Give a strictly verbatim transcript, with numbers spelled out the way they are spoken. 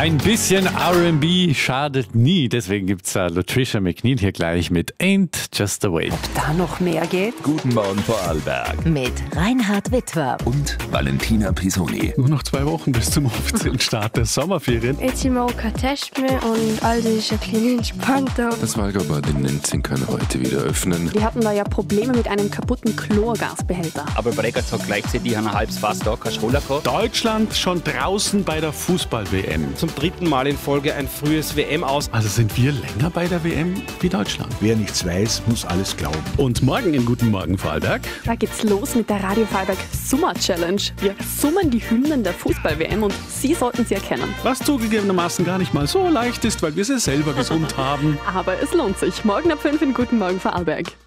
Ein bisschen R and B schadet nie. Deswegen gibt's uh, Latricia McNeil hier gleich mit Ain't Just the Way. Ob da noch mehr geht? Guten Morgen Vorarlberg. Mit Reinhard Wittwer Und Valentina Pisoni. Nur noch zwei Wochen bis zum offiziellen Start der Sommerferien. Jetzt sind wir auch kein Test mehr und alles ist ein bisschen entspannter. Das Wallgäubad in Nenzing kann heute wieder öffnen. Wir hatten da ja Probleme mit einem kaputten Chlorgasbehälter. Aber Bregenz hat gleichzeitig ein halbes Fass da, kein Scholler gehabt. Deutschland schon draußen bei der Fußball-W M. Zum dritten Mal in Folge ein frühes W M-Aus. Also sind wir länger bei der W M wie Deutschland. Wer nichts weiß, muss alles glauben. Und morgen in Guten Morgen Vorarlberg. Da geht's los mit der Radio Vorarlberg Summer Challenge. Wir summen die Hymnen der Fußball-W M und Sie sollten sie erkennen. Was zugegebenermaßen gar nicht mal so leicht ist, weil wir sie selber gesummt haben. Aber es lohnt sich. Morgen ab fünf in Guten Morgen Vorarlberg.